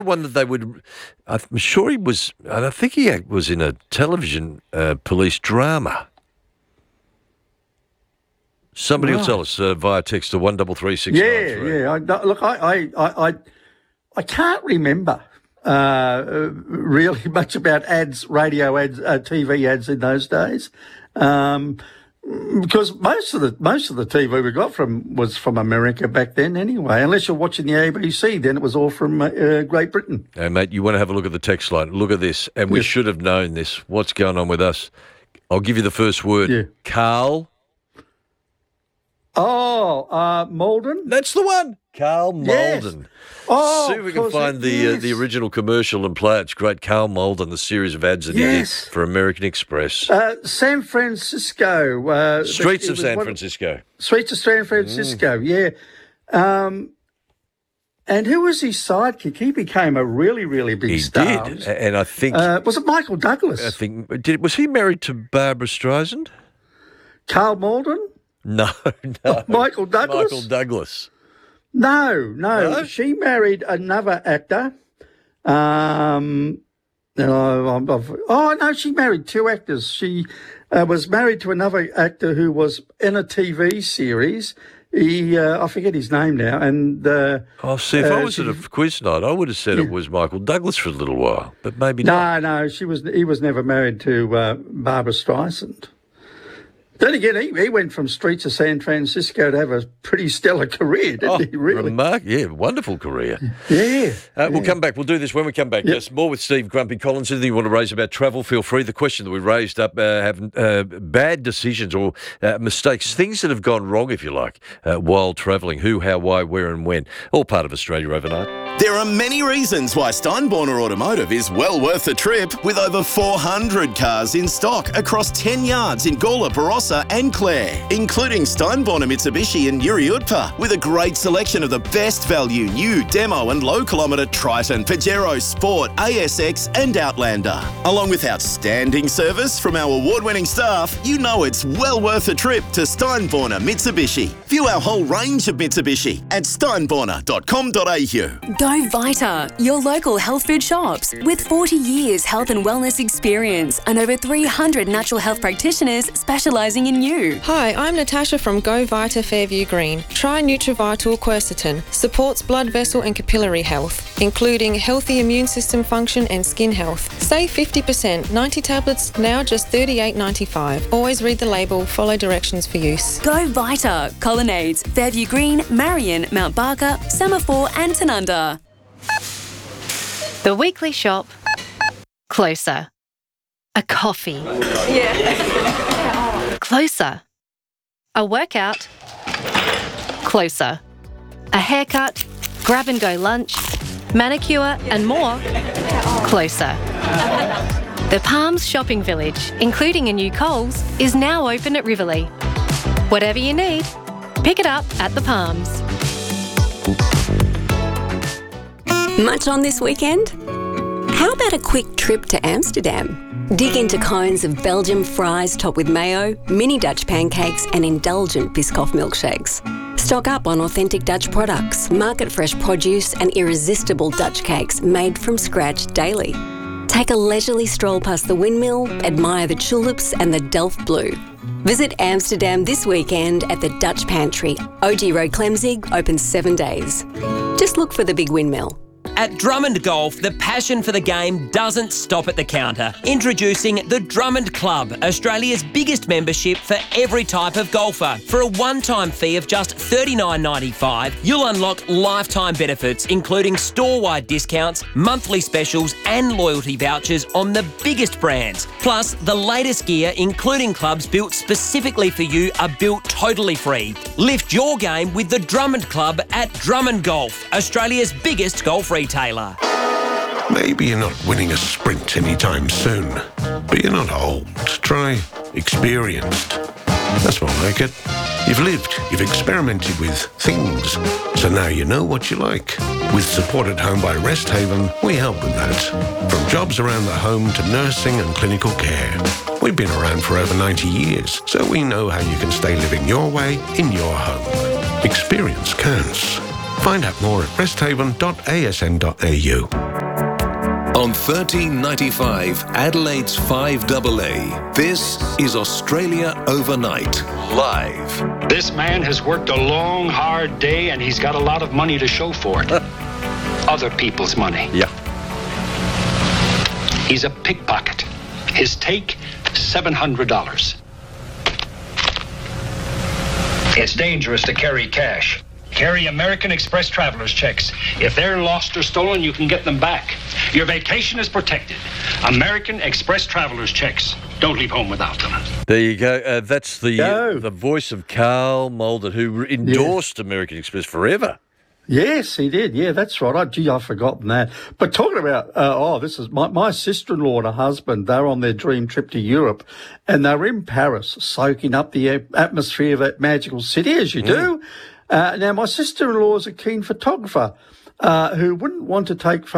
one that they would. I'm sure he was. I think he was in a television police drama. Somebody will tell us via text to 133 I can't remember really much about ads, radio ads, TV ads in those days, because most of the TV we got was from America back then anyway. Unless you're watching the ABC, then it was all from Great Britain. Hey, mate, you want to have a look at the text line? Look at this, and we should have known this. What's going on with us? I'll give you the first word. Yeah. Carl. Malden? That's the one. Carl Malden. Yes. Oh, see if we can find the original commercial and play it. It's great. Carl Malden, the series of ads that he did for American Express. San Francisco. Streets of San Francisco. Streets of San Francisco, yeah. And who was his sidekick? He became a really, really big star. He did. And I think... was it Michael Douglas? Was he married to Barbara Streisand? Carl Malden? No. Michael Douglas? Michael Douglas. No. She married another actor. No, she married two actors. She was married to another actor who was in a TV series. I forget his name now. And if I was at a quiz night, I would have said it was Michael Douglas for a little while, but maybe not. No, he was never married to Barbara Streisand. Then again, he went from Streets of San Francisco to have a pretty stellar career, didn't he, really? Wonderful career. Yeah. We'll come back. We'll do this when we come back. Yep. Yes, more with Steve Grumpy Collins. Anything you want to raise about travel, feel free. The question that we raised up, having bad decisions or mistakes, things that have gone wrong, if you like, while travelling. Who, how, why, where and when. All part of Australia Overnight. There are many reasons why Steinborner Automotive is well worth the trip, with over 400 cars in stock across 10 yards in Gawler, Barossa and Clare, including Steinborner Mitsubishi and Yuri Utpa, with a great selection of the best value new demo and low kilometre Triton, Pajero Sport, ASX and Outlander. Along with outstanding service from our award-winning staff, you know it's well worth a trip to Steinborner Mitsubishi. View our whole range of Mitsubishi at steinborner.com.au. Go Vita, your local health food shops. With 40 years health and wellness experience and over 300 natural health practitioners specialising in you. Hi, I'm Natasha from Go Vita Fairview Green. Try Nutrivital Quercetin. Supports blood vessel and capillary health, including healthy immune system function and skin health. Save 50%. 90 tablets, now just $38.95. Always read the label, follow directions for use. Go Vita, Colonnades, Fairview Green, Marion, Mount Barker, Semaphore and Tanunda. The weekly shop. Closer. A coffee. Closer. A workout. Closer. A haircut. Grab and go lunch. Manicure and more. Closer. The Palms Shopping Village, including a new Coles, is now open at Riverlea. Whatever you need, pick it up at the Palms. Much on this weekend? How about a quick trip to Amsterdam? Dig into cones of Belgian fries topped with mayo, mini Dutch pancakes and indulgent Biscoff milkshakes. Stock up on authentic Dutch products, market-fresh produce and irresistible Dutch cakes made from scratch daily. Take a leisurely stroll past the windmill, admire the tulips and the Delft Blue. Visit Amsterdam this weekend at the Dutch Pantry. OG Road Clemzig, open 7 days. Just look for the big windmill. At Drummond Golf, the passion for the game doesn't stop at the counter. Introducing the Drummond Club, Australia's biggest membership for every type of golfer. For a one-time fee of just $39.95, you'll unlock lifetime benefits, including store-wide discounts, monthly specials and loyalty vouchers on the biggest brands. Plus, the latest gear, including clubs built specifically for you, are built totally free. Lift your game with the Drummond Club at Drummond Golf, Australia's biggest golf retailer. Maybe you're not winning a sprint anytime soon, but you're not old. Try experienced. That's more like it. You've lived, you've experimented with things, so now you know what you like. With support at home by Rest Haven, we help with that. From jobs around the home to nursing and clinical care. We've been around for over 90 years, so we know how you can stay living your way in your home. Experience counts. Find out more at resthaven.asn.au. On 1395 Adelaide's 5AA, this is Australia Overnight, live. This man has worked a long, hard day, and he's got a lot of money to show for it. Other people's money. Yeah. He's a pickpocket. His take, $700. It's dangerous to carry cash. Carry American Express traveler's checks. If they're lost or stolen, you can get them back. Your vacation is protected. American Express traveler's checks. Don't leave home without them. There you go. That's the voice of Carl Mulder, who endorsed American Express forever. Yes, he did. Yeah, that's right. I've forgotten that. But talking about, this is my sister-in-law and her husband. They're on their dream trip to Europe, and they're in Paris, soaking up the atmosphere of that magical city, as you do. Now, my sister-in-law is a keen photographer who wanted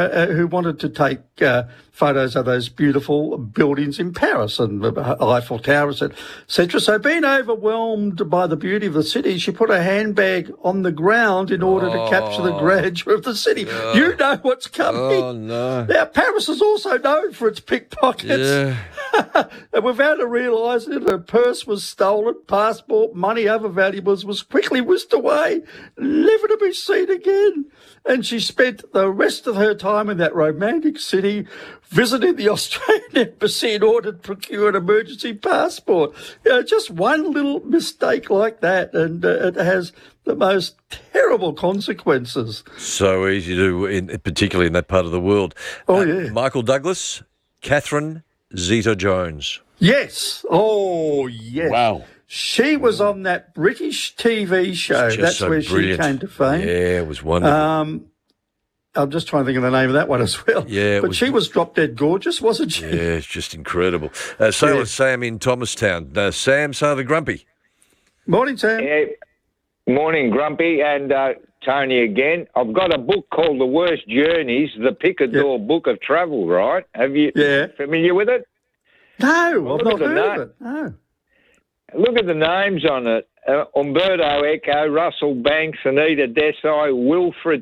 to take photos of those beautiful buildings in Paris and the Eiffel Towers, etc. So, being overwhelmed by the beauty of the city, she put her handbag on the ground in order to capture the grandeur of the city. You know what's coming. Oh, no. Now, Paris is also known for its pickpockets. Yeah. And without her realising it, her purse was stolen, passport, money, other valuables was quickly whisked away, never to be seen again. And she spent the rest of her time in that romantic city visiting the Australian Embassy in order to procure an emergency passport. You know, just one little mistake like that, and it has the most terrible consequences. So easy to, particularly in that part of the world. Oh, yeah. Michael Douglas, Catherine Zeta-Jones. Yes. Oh, yes. Wow. She was on that British TV show. That's so where brilliant. she came to fame. Yeah, it was wonderful. I'm just trying to think of the name of that one as well. Yeah, but she was drop dead gorgeous, wasn't she? Yeah, it's just incredible. Sailor Sam in Thomastown. Sam, son of the Grumpy. Morning, Sam. Yeah. Morning, Grumpy, and Tony again. I've got a book called The Worst Journeys, the Picador Book of Travel, right? Have you familiar with it? No, I've not heard of it. No. Look at the names on it. Umberto Eco, Russell Banks, Anita Desai, Wilfred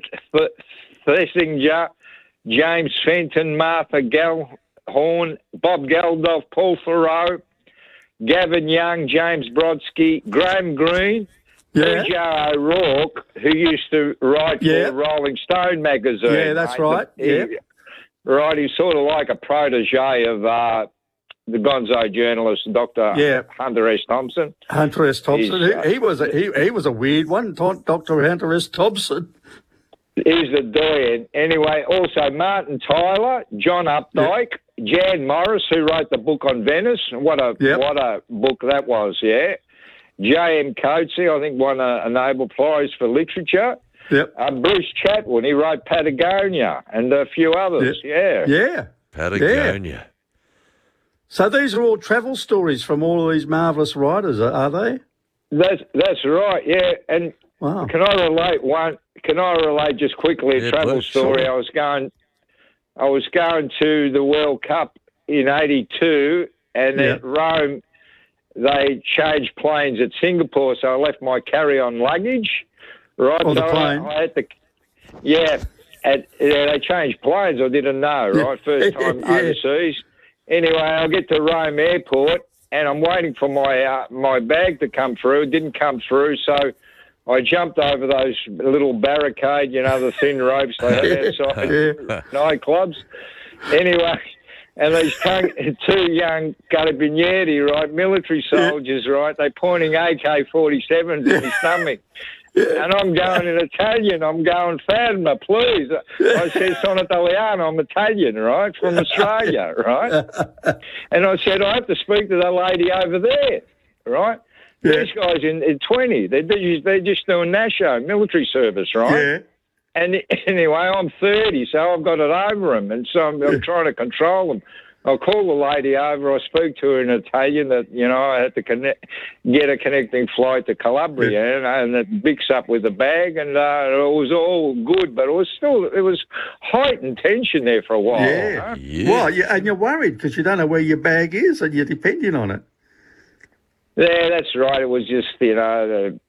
Thesinger, James Fenton, Martha Gellhorn, Bob Geldof, Paul Thoreau, Gavin Young, James Brodsky, Graham Greene, E.J. O'Rourke, who used to write for Rolling Stone magazine. Yeah, that's right. Right, he's sort of like a protege of the gonzo journalist, Dr. Hunter S. Thompson. Hunter S. Thompson. He was a weird one, Dr. Hunter S. Thompson. He's the doyen. Anyway, also Martin Tyler, John Updike, Jan Morris, who wrote the book on Venice. What a book that was, yeah. J.M. Coetzee, I think, won a Nobel Prize for literature. Yep. Bruce Chatwin, he wrote Patagonia and a few others, Yeah. Patagonia. Yeah. So these are all travel stories from all of these marvellous writers, are they? That's right, yeah. And wow. Can I relate just quickly a travel story? Sure. I was going to the World Cup in '82, and at Rome they changed planes at Singapore, so I left my carry-on luggage. Right, on the plane. I had to, they changed planes. I didn't know. Right, first time overseas. Anyway, I get to Rome Airport, and I'm waiting for my bag to come through. It didn't come through, so I jumped over those little barricade, the thin ropes they have outside nightclubs. Anyway, and these two young carabinieri, right, military soldiers, right, they're pointing AK-47s at my stomach. And I'm going in Italian. I'm going, Ferma, please. I said, sono Italiano. I'm Italian, right, from Australia, right? And I said, I have to speak to that lady over there, right? Yeah. These guys in 20, they're just doing NASHO, military service, right? Yeah. And anyway, I'm 30, so I've got it over them, and so I'm trying to control them. I called the lady over. I spoke to her in Italian that, I had to get a connecting flight to Calabria, and it mixed up with the bag, and it was all good, but it was heightened tension there for a while. Yeah. Huh? Well, and you're worried because you don't know where your bag is and you're depending on it. Yeah, that's right. It was just,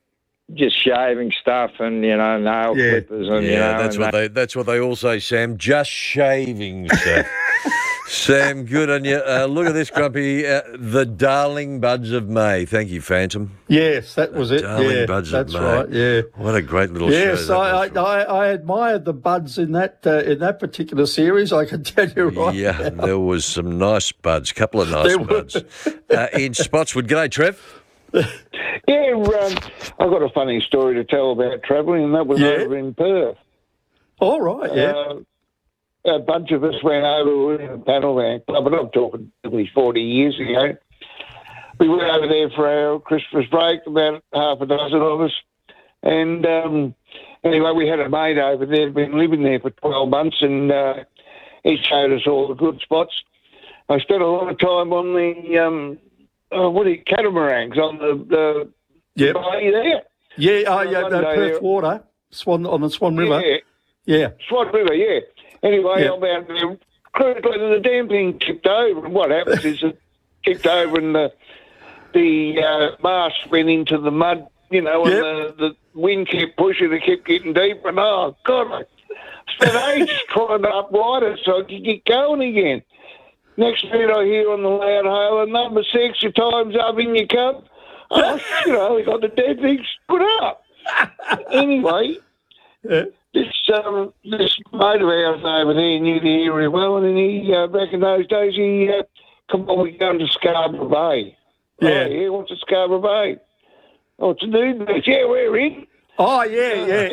just shaving stuff and, nail clippers and, that's what they all say, Sam. Just shaving stuff. Sam, good on you. Look at this, Grumpy. The Darling Buds of May. Thank you, Phantom. Yes, that was it. Darling Buds of May. That's right, yeah. What a great little show. Yes, I admired the buds in that particular series, I can tell you right Yeah, now. there was some nice buds, couple of nice buds. In Spotswood. G'day, Trev. Yeah, I've got a funny story to tell about travelling, and that was over in Perth. All right, yeah. A bunch of us went over in a panel van club, but I'm talking probably 40 years ago. We went over there for our Christmas break, about half a dozen of us. And anyway, we had a mate over there, been living there for 12 months, and he showed us all the good spots. I spent a lot of time on the, catamarans on the bay there. The Perth water, on the Swan River. Yeah. Swan River, yeah. Anyway, I'm out there. The damn thing tipped over, and what happens is it tipped over, and the mast went into the mud, and the wind kept pushing, it kept getting deeper, and oh, God, I spent ages trying to upright it so I could get going again. Next minute I hear on the loud hailer, number 6, your time's up in your cup. Oh, we got the dead thing stood up. Anyway, this mate of ours over there knew the area well, and he, back in those days, come on, we're going to Scarborough Bay. Yeah. Oh, yeah, what's at Scarborough Bay? Oh, it's a nude beach. Yeah, we're in. Oh, yeah.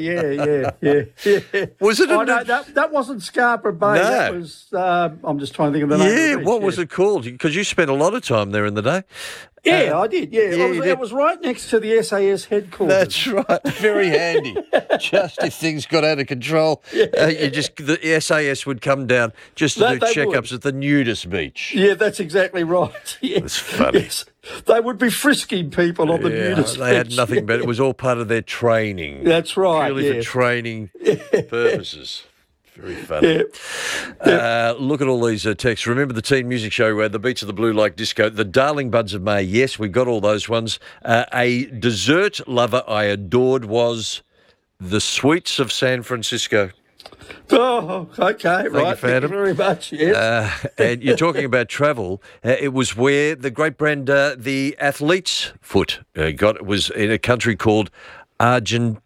Was it? No, that wasn't Scarborough Bay. No. That was. I'm just trying to think of the name. Yeah, of the beach, what was it called? Because you spent a lot of time there in the day. Yeah, I did. Yeah, you did. It was right next to the SAS headquarters. That's right. Very handy. Just if things got out of control, the SAS would come down just to do checkups at the nudist beach. Yeah, that's exactly right. Yeah. That's funny. Yes. They would be frisking people on the nudist beach. They had nothing but it was all part of their training. That's right. Purely for training purposes. Very funny. Look at all these texts. Remember the teen music show, The Beats of the Blue Like Disco, the Darling Buds of May. Yes, we got all those ones. A dessert lover I adored was the Sweets of San Francisco. Oh, okay, right. Thank you very much, yes. And you're talking about travel. It was where the great brand, the Athlete's Foot, was in a country called Argentina.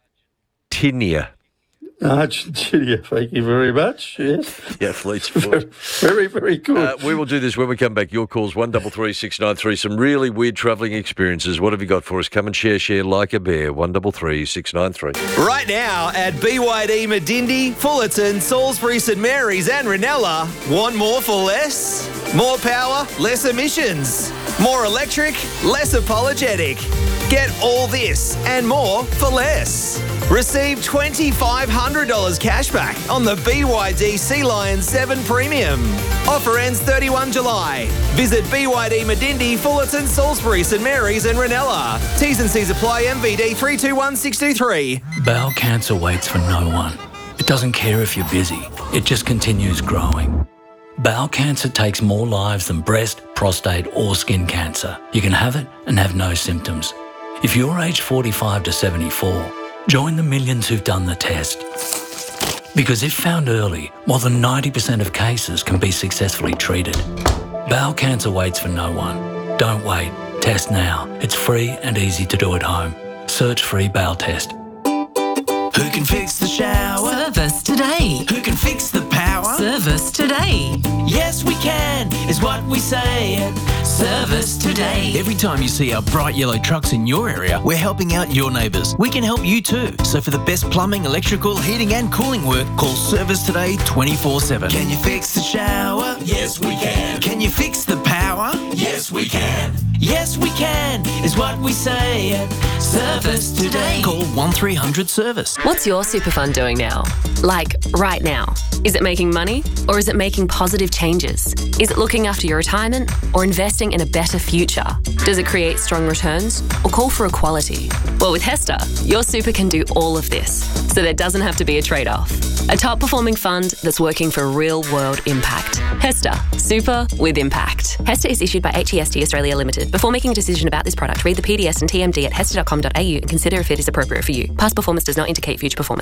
Argentina, thank you very much. Yes. The Athlete's Foot. Very, very good. We will do this when we come back. Your calls, 133693. Some really weird travelling experiences. What have you got for us? Come and share like a bear, 133693. Right now at BYD Medindi, Fullerton, Salisbury, St Mary's and Ranella. Want more for less? More power, less emissions. More electric, less apologetic. Get all this and more for less. Receive $2,500 cash back on the BYD Sea Lion 7 Premium. Offer ends 31 July. Visit BYD Medindi, Fullerton, Salisbury, St Mary's and Ranella. T's and C's apply. MVD 321623. Bowel cancer waits for no one. It doesn't care if you're busy. It just continues growing. Bowel cancer takes more lives than breast, prostate or skin cancer. You can have it and have no symptoms. If you're aged 45 to 74, join the millions who've done the test. Because if found early, more than 90% of cases can be successfully treated. Bowel cancer waits for no one. Don't wait. Test now. It's free and easy to do at home. Search free bowel test. Who can fix the shower? Service today. Who can fix the power? Service today. Yes, we can, is what we say. Service today. Every time you see our bright yellow trucks in your area, we're helping out your neighbours. We can help you too. So for the best plumbing, electrical, heating and cooling work, call Service Today 24/7. Can you fix the shower? Yes, we can. Can you fix the power? Yes, we can. Yes, we can, is what we say. Service today. Call 1300 Service. What's your super fund doing now? Like, right now? Is it making money or is it making positive changes? Is it looking after your retirement or investing in a better future? Does it create strong returns or call for equality? Well, with Hester, your super can do all of this, so there doesn't have to be a trade-off. A top-performing fund that's working for real-world impact. HESTA. Super with impact. HESTA is issued by HEST Australia Limited. Before making a decision about this product, read the PDS and TMD at hesta.com.au and consider if it is appropriate for you. Past performance does not indicate future performance.